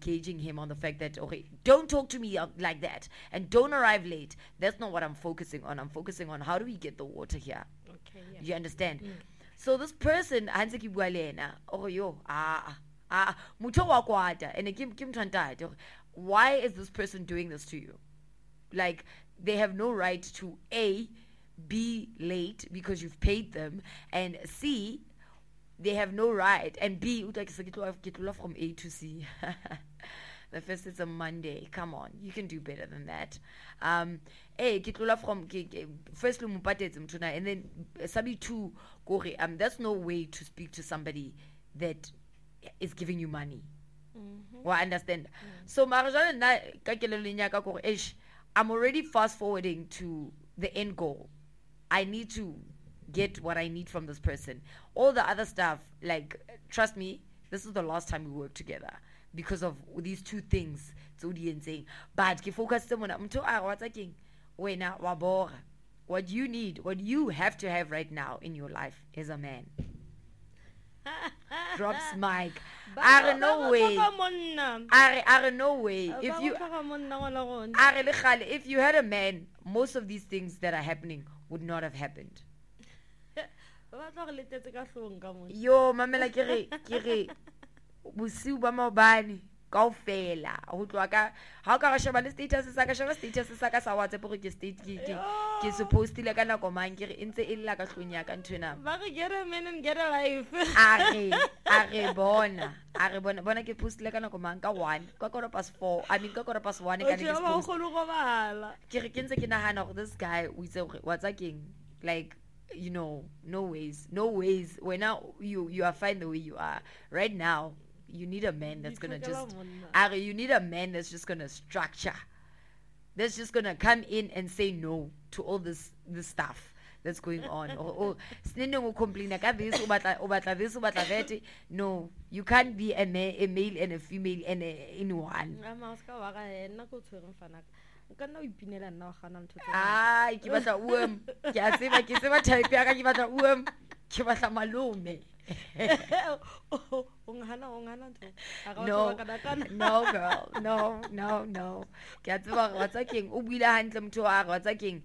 engaging him on the fact that, okay, don't talk to me like that and don't arrive late. That's not what I'm focusing on. I'm focusing on how do we get the water here. Okay, yeah. You understand? So this person, hanse ke bua le ena, motho wa kwata, and ke motho a ntate, why is this person doing this to you? Like, they have no right to A, be late because you've paid them, and C, they have no right, and B, get from A to C. The first is a Monday. Come on, you can do better than that. Hey, from first and then sabi two kore. That's no way to speak to somebody that is giving you money. Well, I understand. So I'm already fast forwarding to the end goal. I need to get what I need from this person. All the other stuff, like, trust me, this is the last time we work together because of these two things. But focus what you need, what you have to have right now in your life is a man. Drops mic. I no way. I no way. If you had a man, most of these things that are happening would not have happened. Yo, mamela kere bosiu ba maobane kaofela ho tloa ka ha o ka sheba le status sa ka sa WhatsApp gore ke state ke supposed le ka nako mang kere ntse e lla ka hlong ya ka nthwena ba re get a man and get a life are bona ke post le ka nako mang ka 1 ka 4:15 I mean ka 1:15 ka ne ke post kere ke ntse ke nahana gore this guy o itse gore what's king, like, you know, no ways when now you are fine the way you are right now. You need a man that's gonna you need a man that's just gonna structure, that's just gonna come in and say no to all this stuff that's going on. or complain this this. No, you can't be a male and a female and in one. Ke batla uem ke a tseba type ya ka ke batla uem ke batla malome. No girl, no ke a tseba what's king o buile hantle motho wa what's king.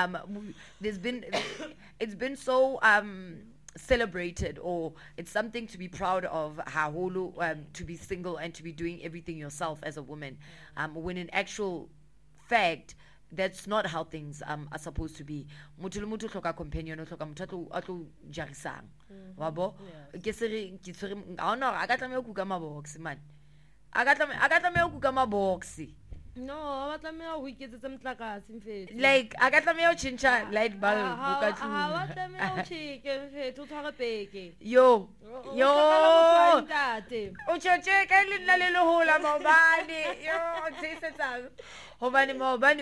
It's been so celebrated, or it's something to be proud of, haholo, to be single and to be doing everything yourself as a woman, when in actual fact that's not how things are supposed to be. Motho le motho hloka companion, hloka motho a tlo jarisang wa bo ke sere ke tsere a ona a ka tlameya go kuka mabox man a ka tlameya go kuka mabox. No, I want to get some tlakatsi mfethu. Like a ka tlameya go change light bulb ka tlu. I want to chicken mfethu tshwara peke. Yo o choche ka le nna le hola maobane yo tsetsetsang hobane maobane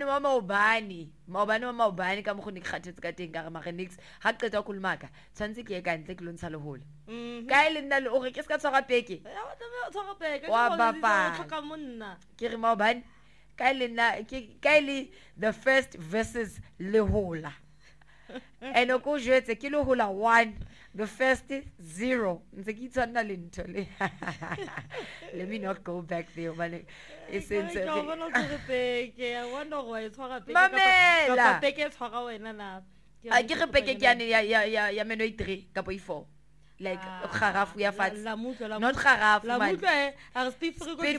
ka mo go ne kgathetse ka teng ka re mare nix ha qeta go lumaka tshwantse ke ka ntle ke lo ntsha le hola ka le nna le o re ke se ka tshwara peke wa bapa ke re maobane ka le nna ka le the first verses le hola and o go jwetse ke le hola 1 the first 0 nse ke tsana le ntho le let me not go back there but it's sincere I wonder why it's tshwara peke ka peke tshwara wena na a ke re peke ke ane ya meno 3 ka po 4 like kharafu ya fatshe not kharafu man speed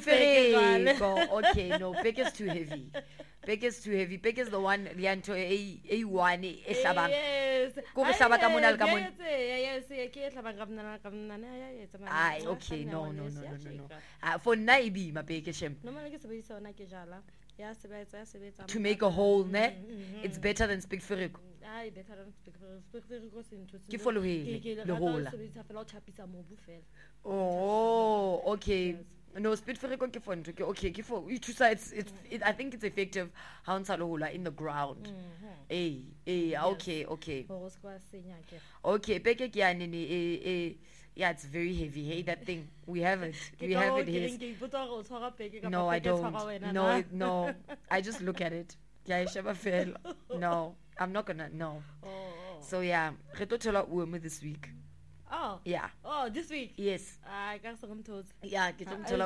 okay no peke is too heavy. Peke is too heavy. Peke is the one lianto A1 e hlabang. Go re hlaba ka mona le ka mona. Yes, ke hlaba ka mona Ai, okay, no. For nna e bi ma peke shem. No mane ke sebedisa ona ke jala. Ya sebetsa. To make a hole, ne? It's better than speak feriko. Ai, better than speak feriko se ntho. Ke following le hola. Oh, okay. Yes. No, speed feriko ke fun. Okay, ke for two sides. I think it's effective. How nsalohola in the ground. Okay. Okay, peke ke ane ni yeah, it's very heavy. Hey, that thing. We have it here. No, I don't. No. I just look at it. No, I'm not gonna. No. So yeah, re tlo thola uwe this week. Oh. Yeah. Oh, this week? Yes. I got some toes. Yeah, ke tlo mthola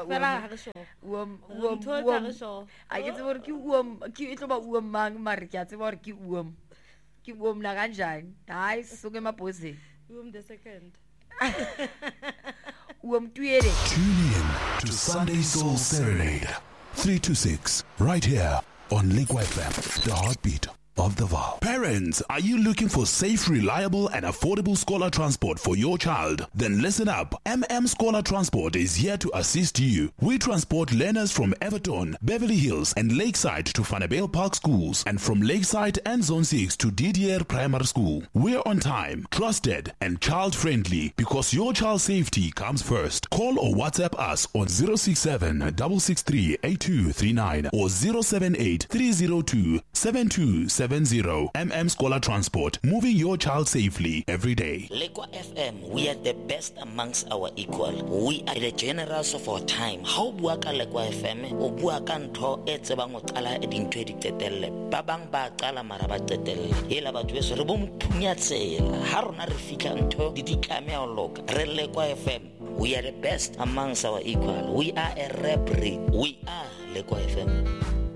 I get more ke itlo ba uom mang mare ke a tseba hore ke uom na kanjani. Hayi soke mapose. The second. Uom tuele. Tune in to Sunday Soul Serenade 3 to 6 right here on Liquid FM, the heartbeat of the Vaal. Parents, are you looking for safe, reliable, and affordable scholar transport for your child? Then listen up. Scholar Transport is here to assist you. We transport learners from Everton, Beverly Hills, and Lakeside to Vanderbilt Park schools, and from Lakeside and Zone 6 to Didier Primary School. We're on time, trusted, and child-friendly because your child's safety comes first. Call or WhatsApp us on 067-663-8239 or 078-302-7270. Scholar Transport, moving your child safely every day. Liquid FM, we are the best amongst our equal. We are the generals of our time. How buaka Liquid FM? O buaka ntho e tsebang o qala e dintho di tetelle. Ba bang ba qala mara ba tetelle. Hela batho beso re bo mphunya tsela. Ha rona re fitla ntho di ditlame o loka. Re Liquid FM. We are the best amongst our equal. We are a rap breed. We are Liquid FM.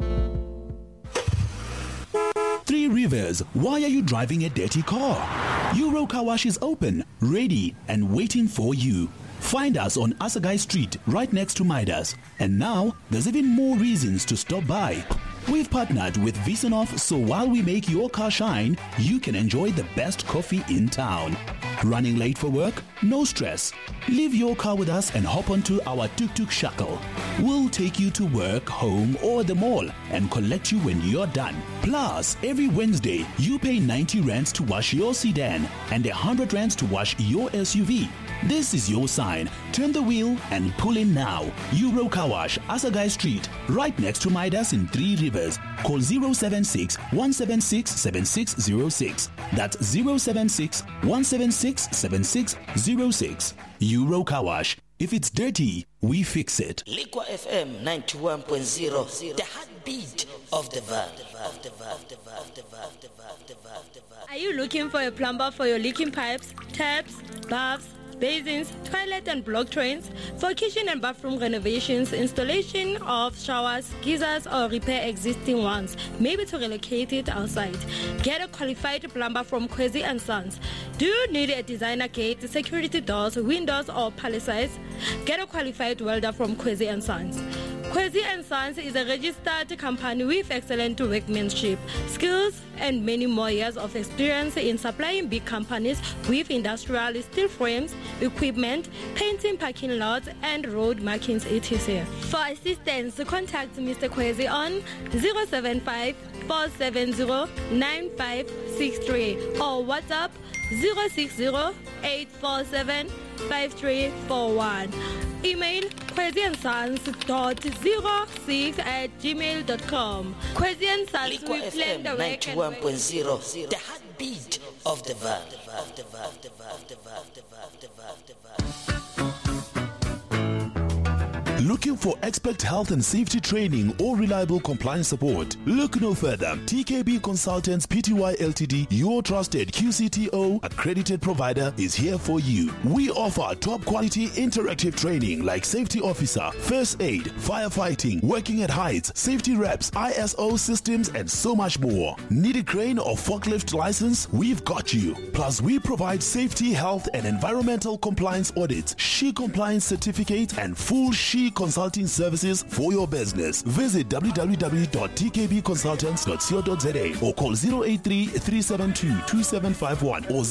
Three Rivers, why are you driving a dirty car? Euro Car Wash is open, ready, and waiting for you. Find us on Asagai Street, right next to Midas. And now, there's even more reasons to stop by. We've partnered with Visanov, so while we make your car shine, you can enjoy the best coffee in town. Running late for work? No stress. Leave your car with us and hop onto our tuk-tuk shuttle. We'll take you to work, home, or the mall and collect you when you're done. Plus, every Wednesday, you pay 90 rands to wash your sedan and 100 rands to wash your SUV. This is your sign. Turn the wheel and pull in now. Euro Car Wash, Asagai Street, right next to Midas in Three Rivers. Call 076-176-7606. That's 076-176-7606. Euro Car Wash. If it's dirty, we fix it. Liquid FM 91.0, the heartbeat of the Vaal. Are you looking for a plumber for your leaking pipes, taps, baths, basins, toilet and block drains? For kitchen and bathroom renovations, installation of showers, geysers, or repair existing ones, maybe to relocate it outside. Get a qualified plumber from Kwesi & Sons. Do you need a designer gate, security doors, windows, or palisades? Get a qualified welder from Kwesi & Sons. Kwesi & Sons is a registered company with excellent workmanship, skills, and many more years of experience in supplying big companies with industrial steel frames, equipment, painting parking lots, and road markings, etc. For assistance, contact Mr. Kwesi on 075-470-9563 or WhatsApp 060-847-5341. Email kwesiandsons.06@gmail.com. Kwesi & Sons, we plan the work and 91.0, the heartbeat of the Vaal. Looking for expert health and safety training or reliable compliance support? Look no further. TKB Consultants Pty Ltd, your trusted QCTO accredited provider, is here for you. We offer top quality interactive training like safety officer, first aid, firefighting, working at heights, safety reps, ISO systems, and so much more. Need a crane or forklift license? We've got you. Plus, we provide safety, health, and environmental compliance audits, SHE compliance certificates, and full SHE consulting services for your business. Visit www.tkbconsultants.co.za or call 083-372-2751 or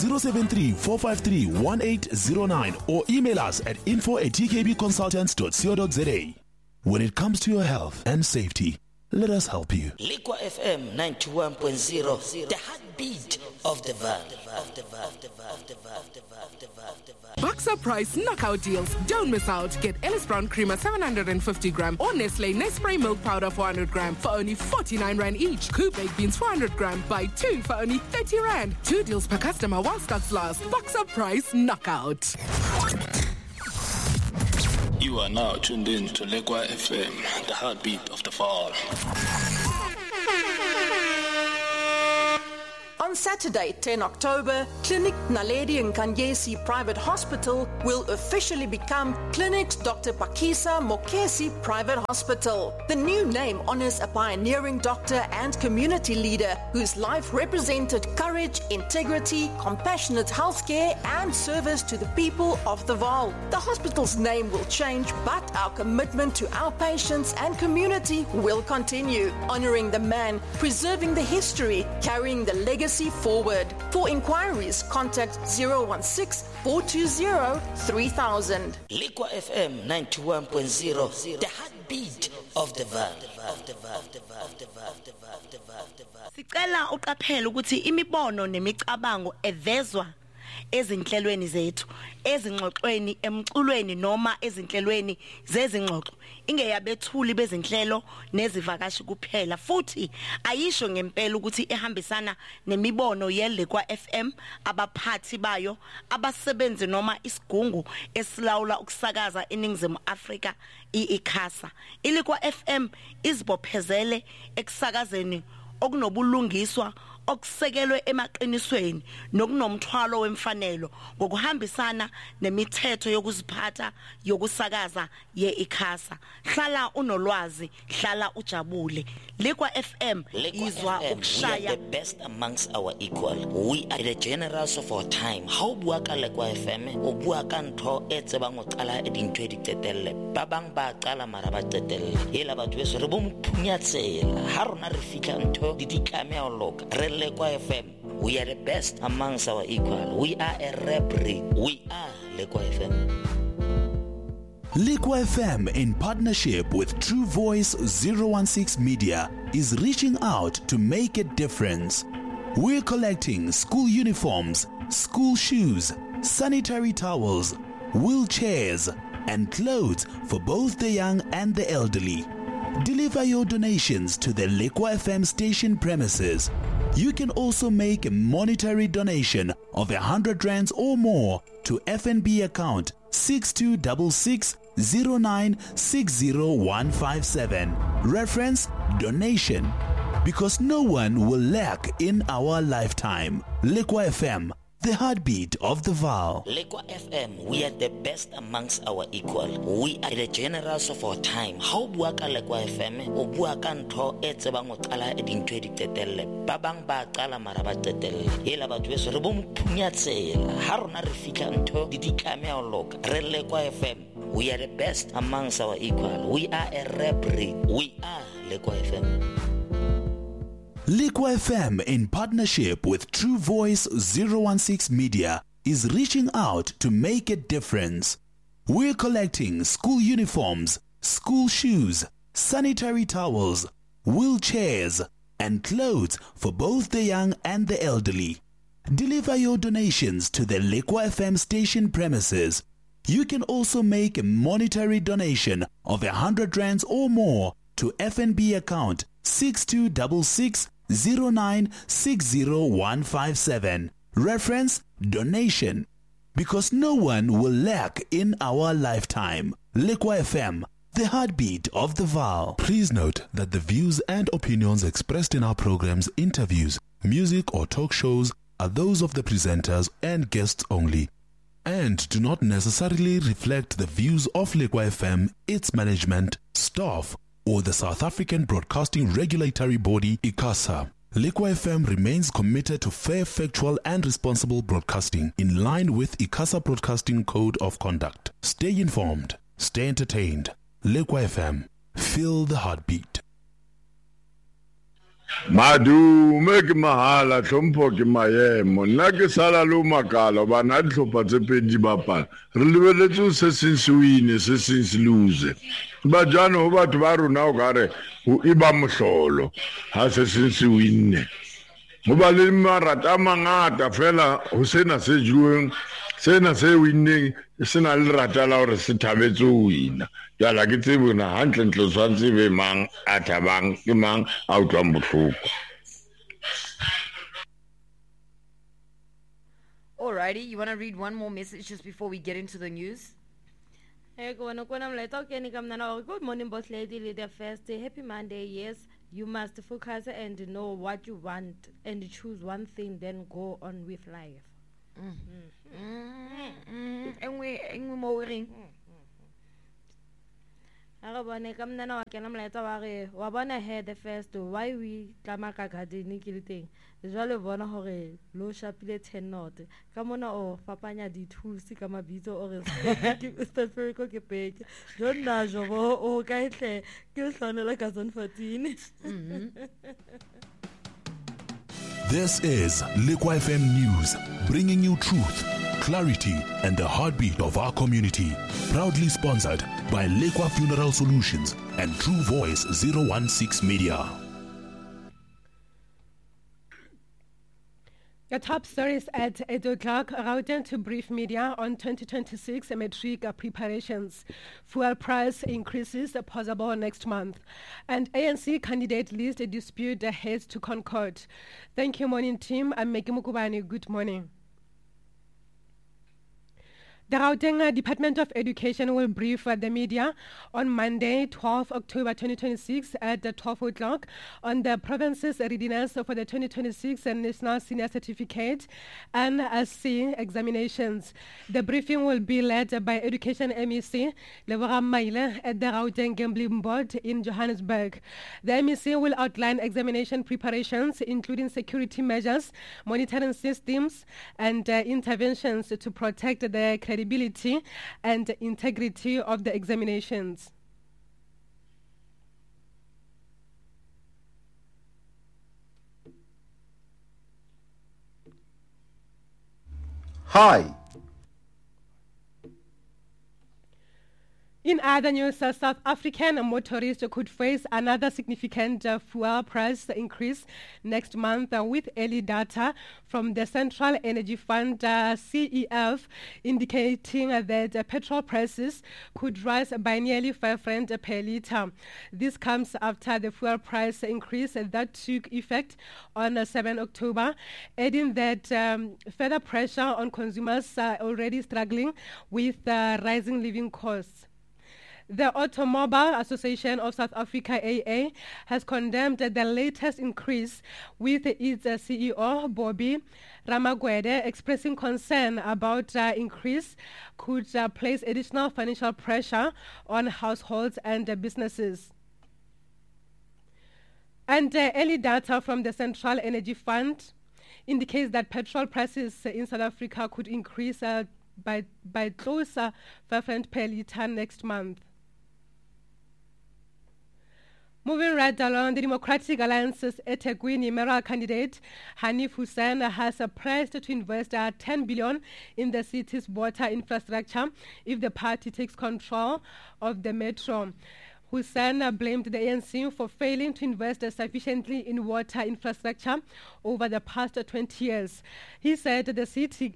073-453-1809 or email us at info@tkbconsultants.co.za. When it comes to your health and safety, let us help you. Liquid FM 91.0, the heartbeat of the Vaal. Boxer Price knockout deals. Don't miss out. Get Ellis Brown Creamer 750 gram or Nestle Nespray Milk Powder 400 gram for only 49 Rand each. Coop Baked Beans 400 gram. Buy 2 for only 30 Rand. 2 deals per customer while stocks last. Boxer Price knockout. You are now tuned in to Liquid FM, the heartbeat of the Vaal. On Saturday, 10 October, Clinic Naledi Nkanyesi Private Hospital will officially become Clinics Dr. Pakisa Mokesi Private Hospital. The new name honors a pioneering doctor and community leader whose life represented courage, integrity, compassionate healthcare, and service to the people of the Vaal. The hospital's name will change, but our commitment to our patients and community will continue, honoring the man, preserving the history, carrying the legacy forward. For inquiries, contact 016-420-3000. Liquor FM 91.0, the heartbeat of the Vaal. Sicela uqaphele ukuthi imibono nemicabango evezwa ezinhlelweni zethu, ezingxoxweni, emculweni noma ezinhlelweni zezingxoxo ingeyabethuli bezinhlelo nezivakashi kuphela, futhi ayisho ngempela ukuthi ehambisana nemibono yeLekwa FM, abaphathi bayo, abasebenzi noma isigungu esilawula ukusakaza eNingizimu Afrika iICASA. iLekwa FM izibophezele ekusakazeni okunobulungiswa okusekelwe emaqinisweni nokunomthwalo wemfanelo ngokuhambisana nemithetho yokuziphatha yokusakaza yeICASA. Hlala unolwazi, hlala ujabule. Lekwa FM izwa ukushaya. The best amongst our equal. We are the generals of our time. How bua ka Lekwa FM o bua ka ntho e tsebang go qala e dintho di tetelle. Ba bang ba qala mara ba tetelle. Hela batho beso re bo mphunya-tsela. Ha rona re fitla ntho di ditlameha loka. Lekwa FM, we are the best amongst our equal. We are a rap breed. We are Lekwa FM. Lekwa FM, in partnership with True Voice 016 Media, is reaching out to make a difference. We're collecting school uniforms, school shoes, sanitary towels, wheelchairs, and clothes for both the young and the elderly. Deliver your donations to the Lekwa FM station premises. You can also make a monetary donation of 100 rands or more to FNB account 626609606157. Reference donation. Because no one will lack in our lifetime. Lekwa FM, the heartbeat of the Vaal. Lekwa FM, we are the best amongst our equal. We are the generals of our time. How bua ka Lekwa FM o bua ka ntho e tsebang go qala e dintho di tetelle. Ba bang ba qala mara ba tetelle. Hela batho beso re bo mphunya-tsela. Ha rona re fitla ntho di ditlameha loka. Re Lekwa FM, we are the best amongst our equal. We are a rap breed. We are Lekwa FM. Lekwa FM, in partnership with True Voice 016 Media, is reaching out to make a difference. We're collecting school uniforms, school shoes, sanitary towels, wheelchairs, and clothes for both the young and the elderly. Deliver your donations to the Lekwa FM station premises. You can also make a monetary donation of 100 rands or more to FNB account 626609606157. Reference donation. Because no one will lack in our lifetime. Lekwa FM, the heartbeat of the Vaal. Please note that the views and opinions expressed in our programs, interviews, music or talk shows are those of the presenters and guests only, and do not necessarily reflect the views of Lekwa FM, its management, staff, or the South African Broadcasting Regulatory Body, ICASA. Lekwa FM remains committed to fair, factual, and responsible broadcasting in line with ICASA Broadcasting Code of Conduct. Stay informed, stay entertained. Lekwa FM, feel the heartbeat. Madu make mahala tlhompho ke maemo nna ke sala lo makala ba na tlhopha tse pedi bapala re lebeletse se se win se se lose ba jana ho batho ba rona o gare ho iba mohlolo ha se se win ho ba le marata mangata fela ho sena se jueng sena se winning sena le rata la hore se thabetse o wina ya la ke tsebona hantle ntlo swantse be mang a thabang ke mang a utlwang bohloko. Alrighty, you want to read one more message just before we get into the news? Good morning, boss lady. Leader first. Happy Monday. Yes, You must focus and know what you want and choose one thing, then go on with life. Aga bone ka mnana wa kena molaetsa wa re wa bona he the first why we tlama ka garden ke le teng jwale bona hore lo shapile 10 note ka mona o fapanya dithusi ka mabitso o re specific ke peke jonna jo bo o ka itle ke hlonela ka zone 14. This is Liquid FM News, bringing you truth, clarity, and the heartbeat of our community. Proudly sponsored by Liquid Funeral Solutions and True Voice 016 Media. Your top stories at 8 o'clock. Gauteng to brief media on 2026 matric preparations. Fuel price increases possible next month. And ANC candidate list dispute heads to Concord. Thank you, morning team. I'm Meki Mukubani. Good morning. The Gauteng Department of Education will brief the media on Monday, 12 October 2026 at 12 o'clock on the province's readiness for the 2026 National Senior Certificate and SC examinations. The briefing will be led by Education MEC Leboga Maile at the Gauteng Gambling Board in Johannesburg. The MEC will outline examination preparations, including security measures, monitoring systems, and interventions to protect the credibility and integrity of the examinations. Hi. In other news, South African motorists could face another significant fuel price increase next month with early data from the Central Energy Fund, CEF, indicating that petrol prices could rise by nearly 5 rand per litre. This comes after the fuel price increase that took effect on 7 October, adding that further pressure on consumers already struggling with rising living costs. The Automobile Association of South Africa, AA, has condemned the latest increase, with its CEO, Bobby Ramagwede, expressing concern about increase could place additional financial pressure on households and businesses. And early data from the Central Energy Fund indicates that petrol prices in South Africa could increase by close 5 rand per litre next month. Moving right along, the Democratic Alliance's eThekwini mayoral candidate Hanif Hussein has pledged to invest 10 billion in the city's water infrastructure if the party takes control of the metro. Hussein blamed the ANC for failing to invest sufficiently in water infrastructure over the past 20 years. He said the city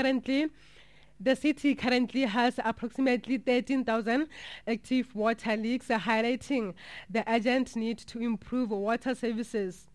currently has approximately 13,000 active water leaks, highlighting the urgent need to improve water services.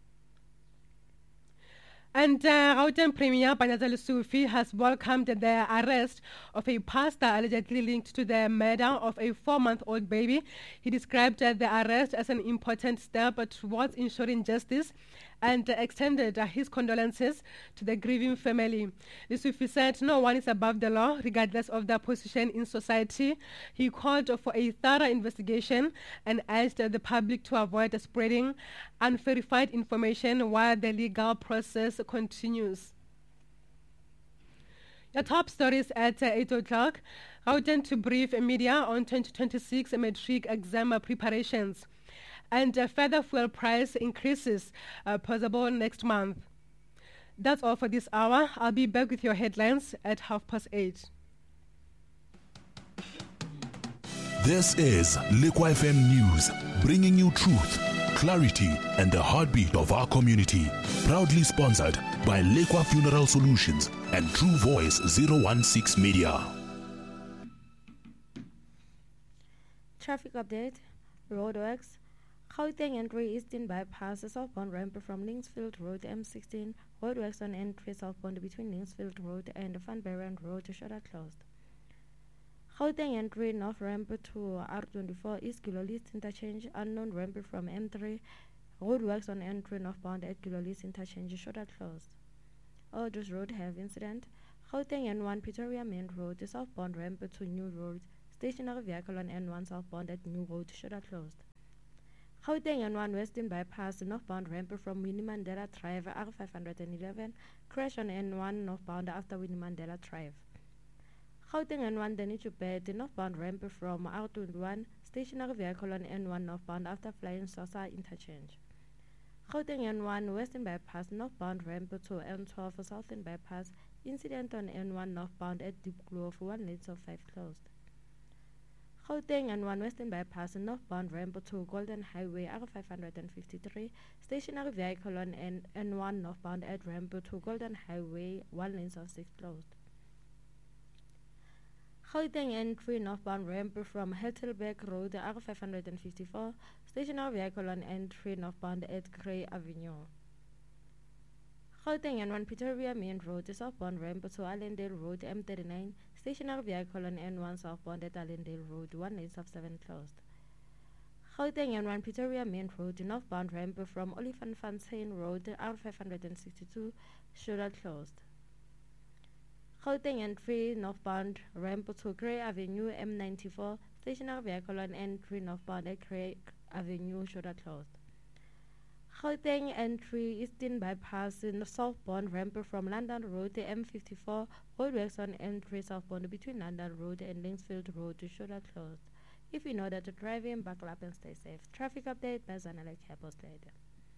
And Gauteng Premier Panyaza Lesufi has welcomed the arrest of a pastor allegedly linked to the murder of a 4-month-old baby. He described the arrest as an important step towards ensuring justice and extended his condolences to the grieving family. Lesufi said no one is above the law, regardless of their position in society. He called for a thorough investigation and asked the public to avoid spreading unverified information while the legal process continues. Your top stories at 8 o'clock. Gauteng to brief media on 2026 matric exam preparations. And further fuel price increases possible next month. That's all for this hour. I'll be back with your headlines at 8:30. This is Liquid FM News, bringing you truth, clarity, and the heartbeat of our community. Proudly sponsored by Liquid Funeral Solutions and True Voice 016 Media. Traffic update. Roadworks. Gauteng entry Eastern bypass, southbound ramp from Linksfield Road M16. Roadworks on entry southbound between Linksfield Road and Van Buren Road shutter closed. Gauteng entry north ramp to R24 East Kilo List interchange, unknown ramp from M3 Roadworks on N3 northbound at Gilolis interchange shoulder closed. Aldridge Road have incident. Gauteng N1 Pretoria Main Road, southbound ramp to New Road. Stationary vehicle on N1 southbound at New Road shoulder closed. Gauteng N1 Western Bypass northbound ramp from Winnie Mandela Drive R511. Crash on N1 northbound after Winnie Mandela Drive. Gauteng N1 Denijubed northbound ramp from R21. Stationary vehicle on N1 northbound after flying Sosa interchange. Gauteng N1 Western Bypass northbound ramp to N12 Southern Bypass. Incident on N1 northbound at Deep Grove, 1 lane of 5 closed. Gauteng N1 Western Bypass northbound ramp to Golden Highway R553. Stationary vehicle on N1 northbound at ramp to Golden Highway, 1 lane of 6 closed. Gauteng N3 northbound ramp from Heidelberg Road R554. Stationary vehicle on N3 northbound at Grey Avenue. Gauteng N1 Pretoria Main Road southbound ramp to Allendale Road M39. Stationary vehicle on N1 southbound at Allendale Road, 1 lane of 7 closed. Gauteng N1 Pretoria Main Road northbound ramp from Olifanfontein Road R562 shoulder closed. Gauteng N3 northbound ramp to Grey Avenue M94. Stationary vehicle on N3 northbound at Grey Avenue shoulder closed. Gauteng N3 Eastern Bypass in the southbound ramp from London Road M54. Roadworks on N3 southbound between London Road and Linksfield Road shoulder closed. If you know that to drive in, buckle up and stay safe. Traffic update by Zanele Campus later.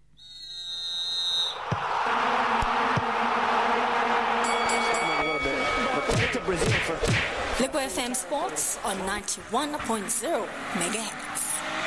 Lipo FM Sports on 91.0 megahertz.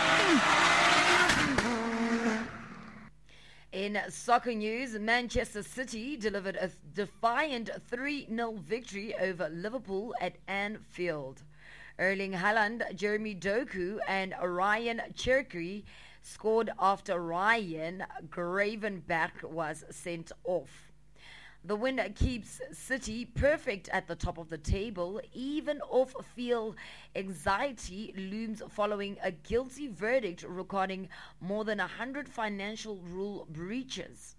In soccer news, Manchester City delivered a defiant 3-0 victory over Liverpool at Anfield. Erling Haaland, Jeremy Doku and Ryan Cherky scored after Ryan Gravenberch was sent off. The win keeps City perfect at the top of the table. Even off-field anxiety looms following a guilty verdict recording more than 100 financial rule breaches.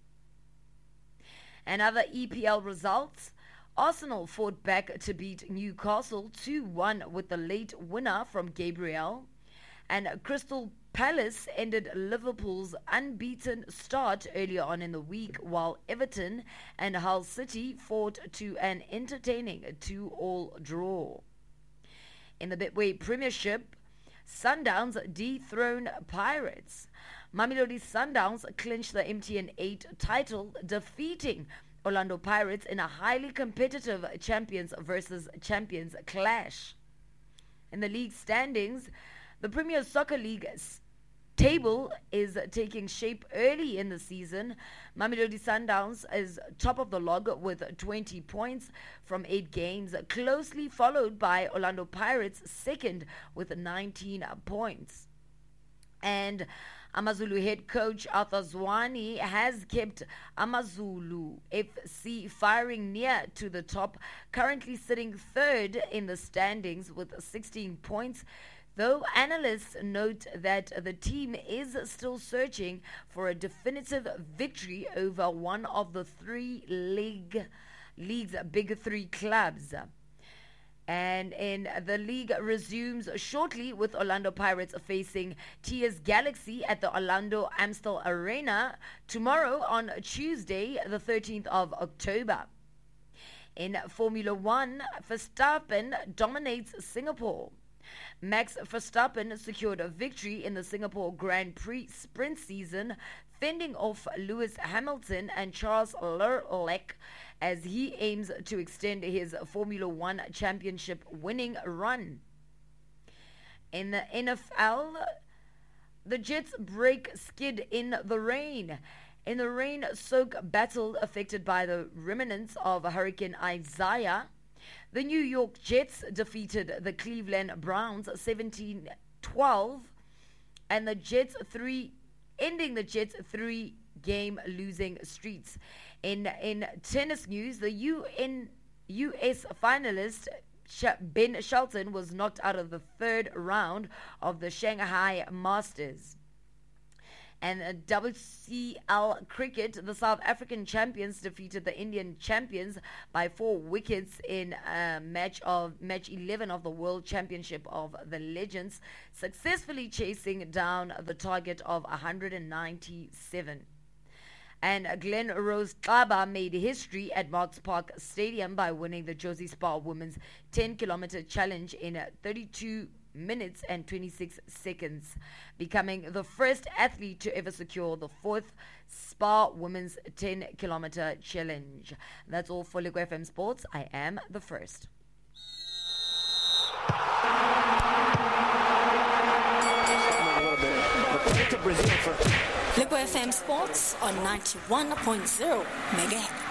And other EPL results. Arsenal fought back to beat Newcastle 2-1 with the late winner from Gabriel. And Crystal Palace ended Liverpool's unbeaten start earlier on in the week, while Everton and Hull City fought to an entertaining 2-2 draw. In the Betway Premiership, Sundowns dethrone Pirates. Mamelodi Sundowns clinched the MTN 8 title, defeating Orlando Pirates in a highly competitive champions versus champions clash. In the league standings, the Premier Soccer League table is taking shape early in the season. Mamelodi Sundowns is top of the log with 20 points from 8 games, closely followed by Orlando Pirates second with 19 points. And Amazulu head coach Arthur Zwane has kept Amazulu FC firing near to the top, currently sitting third in the standings with 16 points. Though analysts note that the team is still searching for a definitive victory over one of the league's big three clubs. And in the league resumes shortly with Orlando Pirates facing TS Galaxy at the Orlando Amstel Arena tomorrow on Tuesday, the 13th of October. In Formula One, Verstappen dominates Singapore. Max Verstappen secured a victory in the Singapore Grand Prix sprint season, fending off Lewis Hamilton and Charles Leclerc as he aims to extend his Formula One championship winning run. In the NFL, the Jets break skid in the rain. In the rain-soaked battle affected by the remnants of Hurricane Isaiah, the New York Jets defeated the Cleveland Browns 17-12, and the Jets ending the Jets' 3-game losing streaks. In tennis news, the U.S. finalist Ben Shelton was knocked out of the third round of the Shanghai Masters. And WCL cricket, the South African champions defeated the Indian champions by 4 wickets in match 11 of the World Championship of the Legends, successfully chasing down the target of 197. And Glen Rose Xaba made history at Marks Park Stadium by winning the Josie Spa Women's 10-kilometer challenge in 32 minutes and 26 seconds, becoming the first athlete to ever secure the 4th Spa Women's 10-kilometer challenge. That's all for Liquid FM Sports. I am the first. Liquid FM Sports on 91.0 MHz.